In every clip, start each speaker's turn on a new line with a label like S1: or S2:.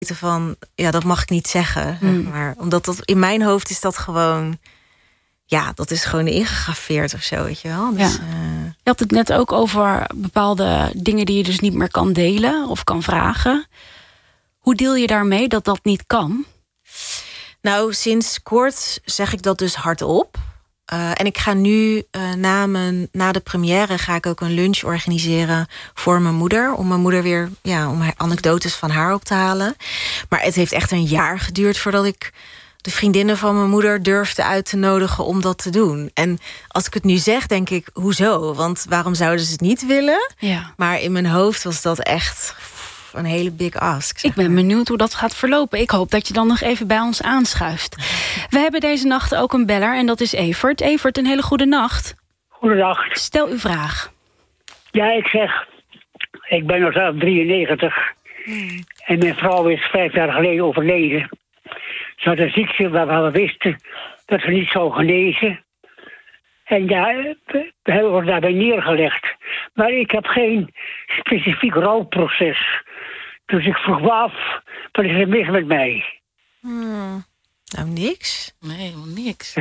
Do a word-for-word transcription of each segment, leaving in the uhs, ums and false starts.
S1: van, ja, dat mag ik niet zeggen. Mm. Zeg maar. Omdat dat in mijn hoofd is dat gewoon, ja, dat is gewoon ingegraveerd of zo, weet je wel. Dus,
S2: ja. uh... Je had het net ook over bepaalde dingen die je dus niet meer kan delen of kan vragen. Hoe deel je daarmee dat dat niet kan?
S1: Nou, sinds kort zeg ik dat dus hardop. Uh, en ik ga nu uh, na, mijn, na de première ga ik ook een lunch organiseren voor mijn moeder. Om mijn moeder weer, ja, om haar anekdotes van haar op te halen. Maar het heeft echt een jaar geduurd voordat ik de vriendinnen van mijn moeder durfde uit te nodigen om dat te doen. En als ik het nu zeg, denk ik, hoezo? Want waarom zouden ze het niet willen?
S2: Ja.
S1: Maar in mijn hoofd was dat echt een hele big ask.
S2: Ik ben benieuwd hoe dat gaat verlopen. Ik hoop dat je dan nog even bij ons aanschuift. We hebben deze nacht ook een beller en dat is Evert. Evert, een hele goede nacht.
S3: Goedendag.
S2: Stel uw vraag.
S3: Ja, ik zeg, ik ben nog zelf drieënnegentig. Hmm. En mijn vrouw is vijf jaar geleden overleden. Ze had een ziekte waarvan we wisten dat ze niet zou genezen. En ja, we hebben ons daarbij neergelegd. Maar ik heb geen specifiek rouwproces. Dus ik vroeg me af, wat is er mis met mij?
S1: Hmm. Nou, niks.
S4: Nee, helemaal niks.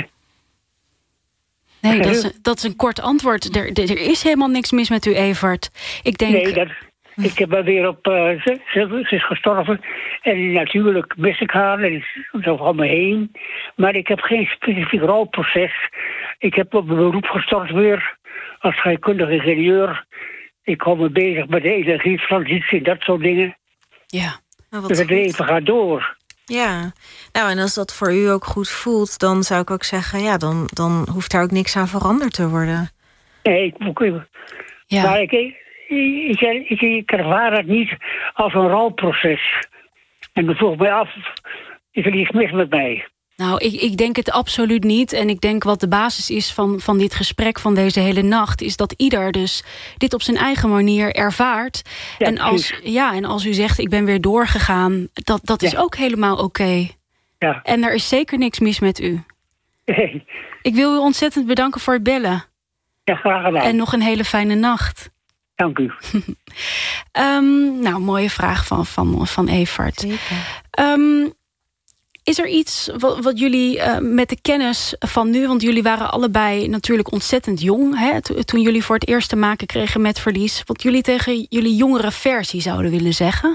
S2: Nee, dat is, een, dat is een kort antwoord. Er, er is helemaal niks mis met u, Evert. Ik denk...
S3: Nee, dat, ik heb wel weer op... Uh, ze, ze, ze is gestorven. En natuurlijk mis ik haar. En zo van me heen. Maar ik heb geen specifiek rouwproces. Ik heb op mijn beroep gestart weer. Als scheikundige ingenieur. Ik hou me bezig met de energietransitie en dat soort dingen.
S2: Ja.
S1: Nou,
S3: dus het leven gaat door.
S1: Ja, nou en als dat voor u ook goed voelt, dan zou ik ook zeggen, ja, dan, dan hoeft daar ook niks aan veranderd te worden.
S3: Nee, ik, ik, ja. maar ik, ik, ik, ik, ik ervaar het niet als een rouwproces. En dan vroeg mij af, is er iets mis met mij?
S2: Nou, ik, ik denk het absoluut niet. En ik denk wat de basis is van, van dit gesprek van deze hele nacht, is dat ieder dus dit op zijn eigen manier ervaart. Ja, en, als, ja, en als u zegt, ik ben weer doorgegaan, dat, dat ja. is ook helemaal oké. Okay.
S3: Ja.
S2: En er is zeker niks mis met u.
S3: Nee.
S2: Ik wil u ontzettend bedanken voor het bellen.
S3: Ja, graag gedaan.
S2: En nog een hele fijne nacht.
S3: Dank u.
S2: um, nou, mooie vraag van, van, van Evert. Um, Is er iets wat, wat jullie uh, met de kennis van nu, want jullie waren allebei natuurlijk ontzettend jong, hè, to, toen jullie voor het eerst te maken kregen met verlies, wat jullie tegen jullie jongere versie zouden willen zeggen?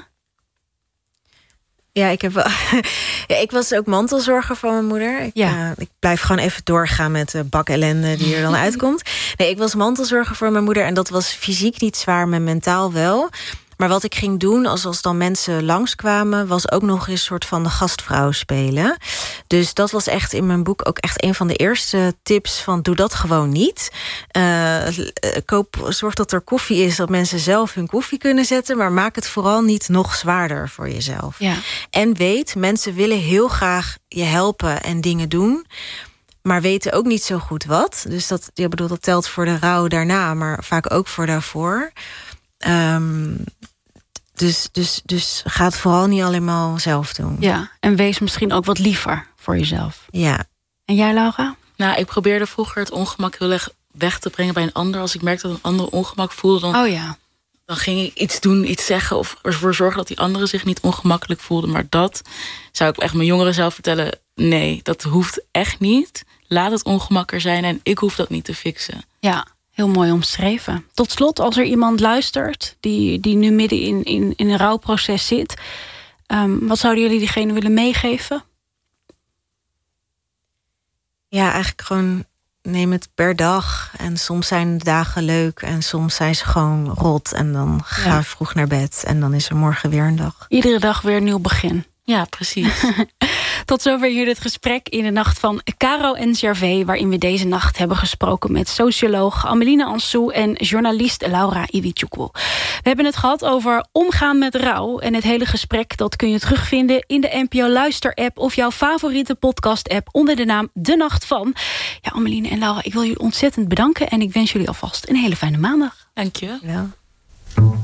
S1: Ja, ik heb wel. Ja, ik was ook mantelzorger van mijn moeder. Ik,
S2: ja.
S1: uh, ik blijf gewoon even doorgaan met de bak ellende die er dan uitkomt. Nee, ik was mantelzorger voor mijn moeder en dat was fysiek niet zwaar, maar mentaal wel. Maar wat ik ging doen, als, als dan mensen langskwamen, was ook nog eens een soort van de gastvrouw spelen. Dus dat was echt in mijn boek ook echt een van de eerste tips van doe dat gewoon niet. Uh, koop, zorg dat er koffie is, dat mensen zelf hun koffie kunnen zetten, maar maak het vooral niet nog zwaarder voor jezelf.
S2: Ja.
S1: En weet, mensen willen heel graag je helpen en dingen doen, maar weten ook niet zo goed wat. Dus dat, ik bedoel, dat telt voor de rouw daarna, maar vaak ook voor daarvoor. Um, dus, dus, dus ga het vooral niet allemaal zelf doen.
S2: Ja, en wees misschien ook wat liever voor jezelf.
S1: Ja.
S2: En jij, Laura?
S4: Nou, ik probeerde vroeger het ongemak heel erg weg te brengen bij een ander. Als ik merkte dat een ander ongemak voelde, dan,
S2: oh ja.
S4: dan ging ik iets doen, iets zeggen of ervoor zorgen dat die andere zich niet ongemakkelijk voelde. Maar dat zou ik echt mijn jongeren zelf vertellen. Nee, dat hoeft echt niet. Laat het ongemak er zijn en ik hoef dat niet te fixen.
S2: Ja. Heel mooi omschreven. Tot slot, als er iemand luistert die, die nu midden in, in, in een rouwproces zit, um, wat zouden jullie diegene willen meegeven?
S1: Ja, eigenlijk gewoon neem het per dag. En soms zijn de dagen leuk en soms zijn ze gewoon rot. En dan ga je ja. vroeg naar bed en dan is er morgen weer een dag.
S2: Iedere dag weer een nieuw begin.
S4: Ja, precies.
S2: Tot zover hier het gesprek in de nacht van Caro en Gervais, waarin we deze nacht hebben gesproken met socioloog Ameline Ansou en journalist Laura Iwitjoeko. We hebben het gehad over omgaan met rouw. En het hele gesprek dat kun je terugvinden in de N P O Luister-app of jouw favoriete podcast-app onder de naam De Nacht van. Ja, Ameline en Laura, ik wil jullie ontzettend bedanken en ik wens jullie alvast een hele fijne maandag.
S4: Dank je wel.
S1: Ja.